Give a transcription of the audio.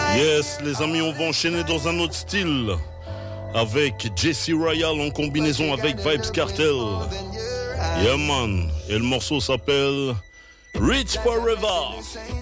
Yes, les amis, on va enchaîner dans un autre style avec Jesse Royal en combinaison avec Vybz Kartel. Yeah man, et le morceau s'appelle Rich Forever.